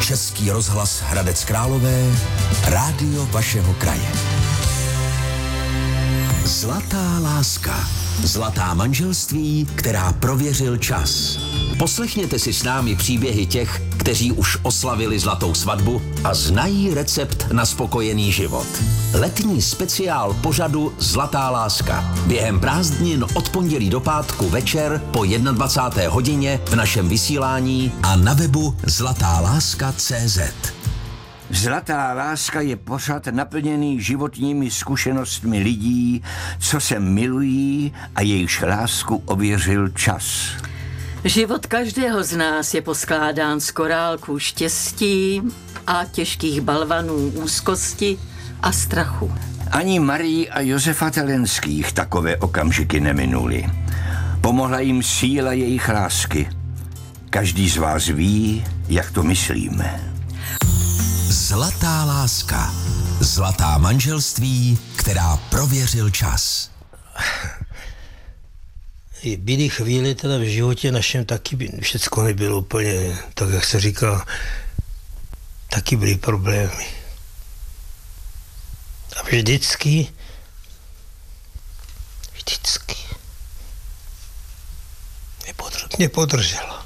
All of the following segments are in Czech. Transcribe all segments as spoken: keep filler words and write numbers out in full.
Český rozhlas Hradec Králové, rádio vašeho kraje. Zlatá láska. Zlatá manželství, která prověřil čas. Poslechněte si s námi příběhy těch, kteří už oslavili zlatou svatbu a znají recept na spokojený život. Letní speciál pořadu Zlatá láska. Během prázdnin od pondělí do pátku večer po dvacáté jedné hodině v našem vysílání a na webu zlatá láska tečka cé zet. Zlatá láska je pořad naplněný životními zkušenostmi lidí, co se milují a jejichž lásku ověřil čas. Život každého z nás je poskládán z korálků štěstí a těžkých balvanů úzkosti a strachu. Ani Marii a Josefa Telenských takové okamžiky neminuli. Pomohla jim síla jejich lásky. Každý z vás ví, jak to myslíme. Zlatá láska. Zlatá manželství, která prověřil čas. Byly chvíle teda v životě našem taky všecko nebylo úplně, tak jak se říká, taky byly problémy. A vždycky, vždycky mě, podr- mě podržela.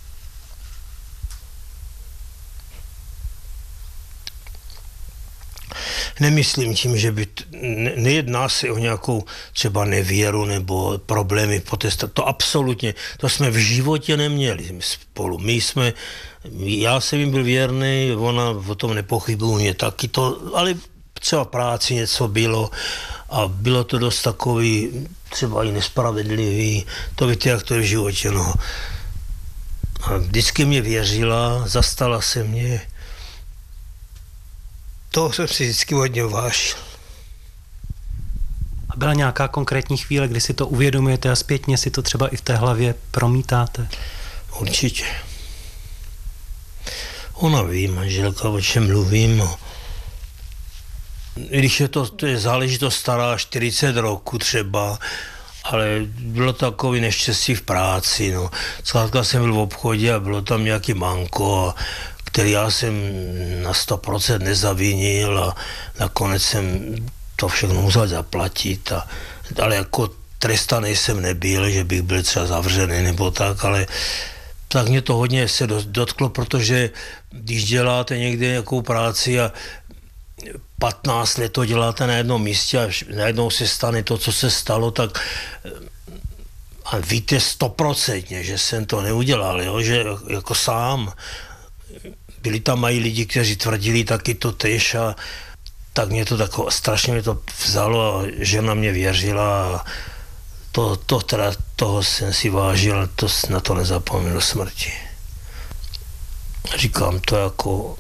Nemyslím tím, že by, t- ne, nejedná se o nějakou třeba nevěru nebo problémy potesta. To absolutně, to jsme v životě neměli spolu. My jsme, já jsem jim byl věrný, ona o tom nepochybuju, mě taky to, ale třeba práci něco bylo a bylo to dost takový, třeba i nespravedlivý, to víte, jak to je v životě, no. A vždycky mě věřila, zastala se mě. To jsem si vždycky hodně vážil. A byla nějaká konkrétní chvíle, kdy si to uvědomujete a zpětně si to třeba i v té hlavě promítáte? Určitě. Ona ví, manželka, o čem mluvím. I když je to, to je záležitost stará čtyřicet roků třeba, ale bylo takový neštěstí v práci. No. Zkrátka jsem byl v obchodě a bylo tam nějaký manko a který já jsem na sto procent nezavinil a nakonec jsem to všechno musel zaplatit. A, ale jako trestaný jsem nebyl, že bych byl třeba zavřený nebo tak, ale tak mě to hodně se dotklo, protože když děláte někde nějakou práci a patnáct let to děláte na jednom místě a najednou se stane to, co se stalo, tak a víte stoprocentně, že jsem to neudělal, jo? Že jako sám. Byli tam mají lidi, kteří tvrdili taky to tež a tak mě to tako, strašně mě to vzalo a žena mě věřila a to, to teda, toho jsem si vážil, to na to nezapomenu do smrti. Říkám to jako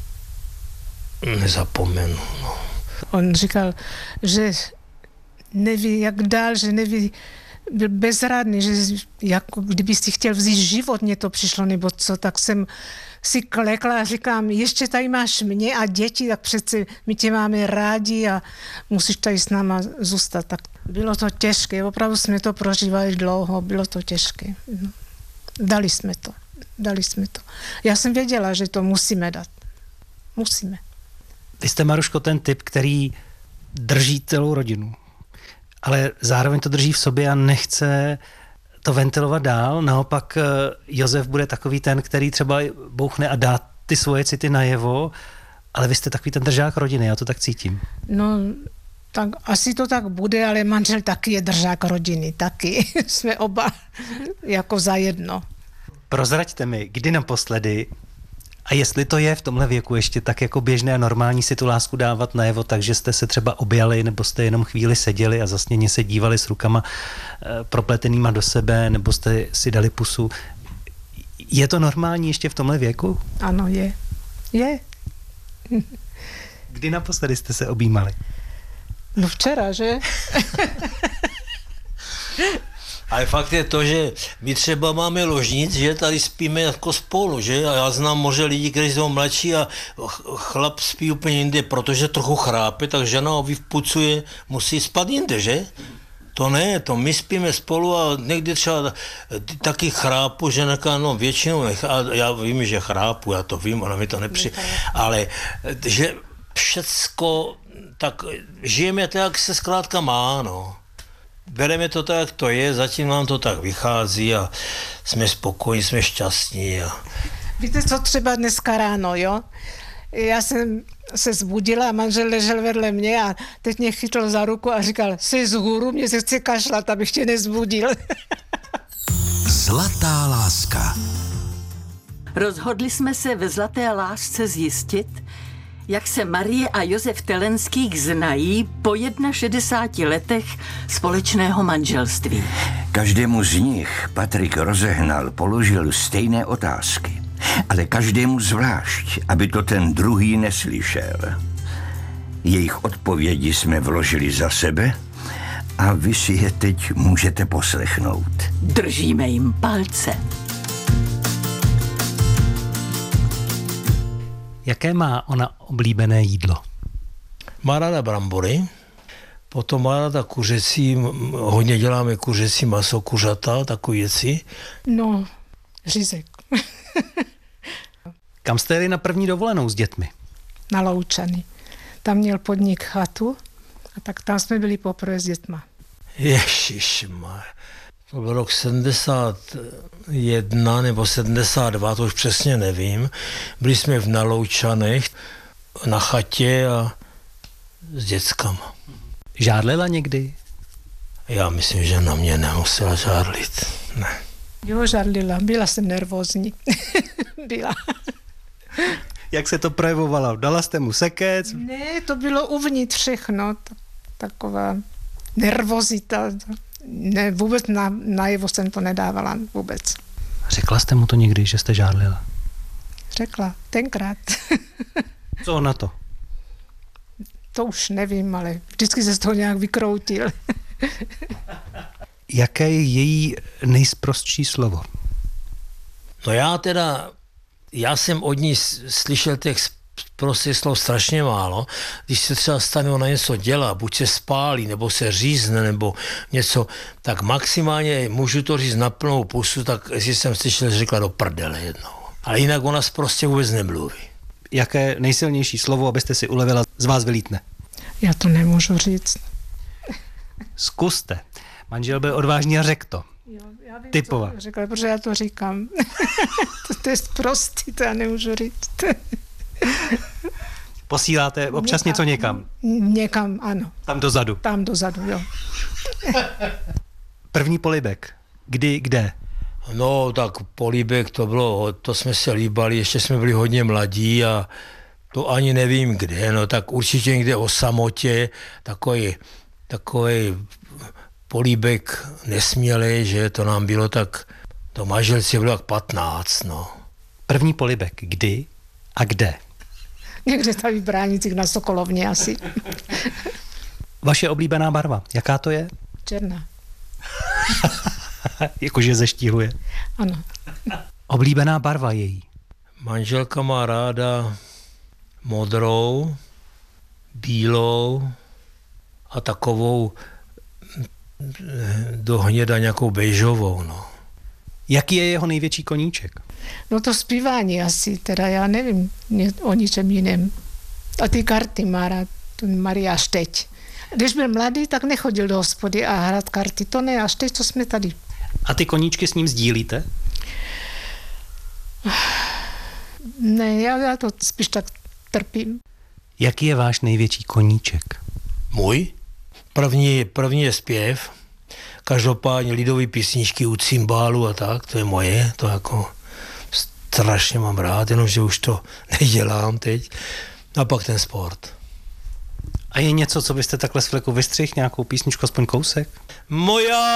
nezapomenu. No. On říkal, že neví jak dál, že neví, byl bezradný, že jako kdyby si chtěl vzít život, mně to přišlo nebo co, tak jsem si klekla a říkám, ještě tady máš mě a děti, tak přece my tě máme rádi a musíš tady s náma zůstat. Tak bylo to těžké, opravdu jsme to prožívali dlouho, bylo to těžké. No. Dali jsme to, dali jsme to. Já jsem věděla, že to musíme dát. Musíme. Vy jste, Maruško, ten typ, který drží celou rodinu, ale zároveň to drží v sobě a nechce to ventilovat dál. Naopak Josef bude takový ten, který třeba bouchne a dá ty svoje city najevo, ale vy jste takový ten držák rodiny, já to tak cítím. No, tak asi to tak bude, ale manžel taky je držák rodiny, taky. Jsme oba jako zajedno. Prozraďte mi, kdy naposledy a jestli to je v tomhle věku ještě tak jako běžné a normální si tu lásku dávat najevo, takže jste se třeba objali, nebo jste jenom chvíli seděli a zasněně se dívali s rukama e, propletenýma do sebe, nebo jste si dali pusu. Je to normální ještě v tomhle věku? Ano, je. Je. Kdy naposledy jste se objímali? No včera, že? Ale fakt je to, že my třeba máme ložnic, že tady spíme jako spolu, že? A já znám možná lidi, kteří jsou mladší a chlap spí úplně jinde, protože trochu chrápe, tak žena ho vyvpucuje, musí spát jinde, že? To ne, to my spíme spolu a někdy třeba taky chrápu, že nechá, no většinou nechá, já vím, že chrápu, já to vím, ona mi to nepři... Ale že všecko, tak žijeme tak, jak se zkrátka má, no. Bereme to tak, jak to je, zatím nám to tak vychází a jsme spokojení, jsme šťastní. A... Víte, co třeba dneska ráno, jo? Já jsem se zbudila a manžel ležel vedle mě a teď mě chytl za ruku a říkal, jsi z hůru, mě se chce kašlat, abych tě nezbudil. Zlatá láska. Rozhodli jsme se ve Zlaté lásce zjistit, jak se Marie a Josef Telenských znají po šedesáti jedna letech společného manželství. Každému z nich Patrik Rozehnal položil stejné otázky, ale každému zvlášť, aby to ten druhý neslyšel. Jejich odpovědi jsme vložili za sebe a vy si je teď můžete poslechnout. Držíme jim palce. Jaké má ona oblíbené jídlo? Má ráda brambory, potom má ráda kuřecí, hodně děláme kuřecí maso, kuřata, takové věci. No, řízek. Kam jste jeli na první dovolenou s dětmi? Na Loučany. Tam měl podnik chatu a tak tam jsme byli poprvé s dětma. Ježišmar. To byl rok sedmdesát jedna nebo sedmdesát dva, to už přesně nevím. Byli jsme v Naloučanech na chatě a s dětskama. Žádlila někdy? Já myslím, že na mě nemusela žádlit. Ne. Jo, žádlila. Byla jsem nervózní. Byla. Jak se to projevovalo? Dala jste mu sekec? Ne, to bylo uvnitř všechno. Taková nervozita. Ne, vůbec na, najevo jsem to nedávala. Vůbec. Řekla jste mu to někdy, že jste žádlila? Řekla. Tenkrát. Co na to? To už nevím, ale vždycky se z toho nějak vykroutil. Jaké je její nejsprostší slovo? No já teda, já jsem od ní slyšel těch prostých slov strašně málo. Když se třeba stane, ona něco dělá, buď se spálí, nebo se řízne, nebo něco, tak maximálně můžu to říct na plnou pusu, tak jestli jsem slyšel, že řekla do prdele jednou. Ale jinak ona prostě vůbec nemluví. Jaké nejsilnější slovo, abyste si ulevila, z vás vylítne? Já to nemůžu říct. Zkuste. Manžel byl odvážný a řekl to. Jo, já vím, Typová. Řekla, protože já to říkám. to, to je prostý, to já nemůžu říct. Posíláte občas někam. něco někam? Někam, ano. Tam dozadu? Tam dozadu, jo. První polibek. Kdy, kde? No, tak políbek to bylo, to jsme se líbali, ještě jsme byli hodně mladí a to ani nevím kde, no tak určitě někde o samotě, takový, takový políbek nesmělej, že to nám bylo tak, to manželství bylo tak patnáct, no. První polibek, kdy a kde? Někde tady v Bránicích na Sokolovně asi. Vaše oblíbená barva, jaká to je? Černá. Jakože zeštíhluje. Ano. Oblíbená barva její? Manželka má ráda modrou, bílou a takovou do hněda nějakou bejžovou, no. Jaký je jeho největší koníček? No to zpívání asi, teda já nevím o ničem jiném. A ty karty má rád, Maria až teď. Když byl mladý, tak nechodil do hospody a hrát karty. To ne, až teď, co jsme tady. A ty koníčky s ním sdílíte? Ne, já, já to spíš tak trpím. Jaký je váš největší koníček? Můj? První, první je zpěv. Každopádně lidové písničky u cymbálu a tak, to je moje, to jako strašně mám rád, jenomže už to nedělám teď. A pak ten sport. A je něco, co byste takhle z fleku vystřihl, nějakou písničku, aspoň kousek? Moja